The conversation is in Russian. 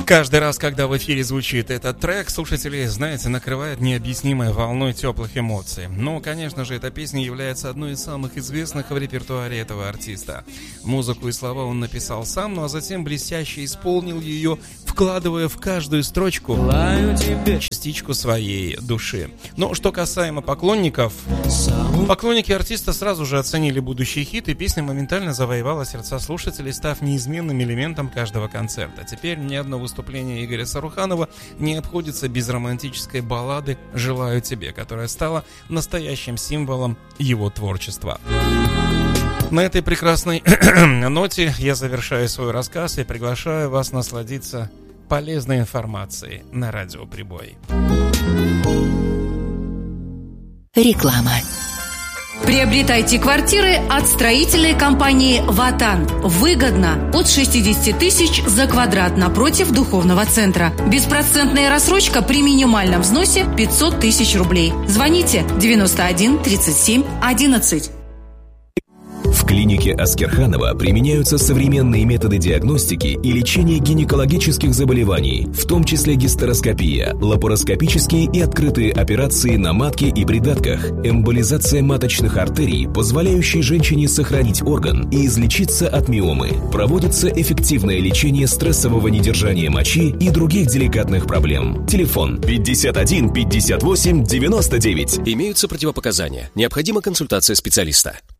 Каждый раз, когда в эфире звучит этот трек, слушатели, знаете, накрывает необъяснимой волной теплых эмоций. Но, конечно же, эта песня является одной из самых известных в репертуаре этого артиста. Музыку и слова он написал сам, ну а затем блестяще исполнил ее, вкладывая в каждую строчку частичку своей души. Но что касаемо поклонников, поклонники артиста сразу же оценили будущий хит, и песня моментально завоевала сердца слушателей, став неизменным элементом каждого концерта. Теперь ни одно выступление Игоря Саруханова не обходится без романтической баллады «Желаю тебе», которая стала настоящим символом его творчества. На этой прекрасной ноте я завершаю свой рассказ и приглашаю вас насладиться полезной информацией на Радио Прибой. Реклама. Приобретайте квартиры от строительной компании «Ватан». Выгодно. От 60 тысяч за квадрат напротив духовного центра. Беспроцентная рассрочка при минимальном взносе 500 тысяч рублей. Звоните 91 37 11. В клинике Аскерханова применяются современные методы диагностики и лечения гинекологических заболеваний, в том числе гистероскопия, лапароскопические и открытые операции на матке и придатках, эмболизация маточных артерий, позволяющие женщине сохранить орган и излечиться от миомы. Проводится эффективное лечение стрессового недержания мочи и других деликатных проблем. Телефон 51 58 99. Имеются противопоказания. Необходима консультация специалиста.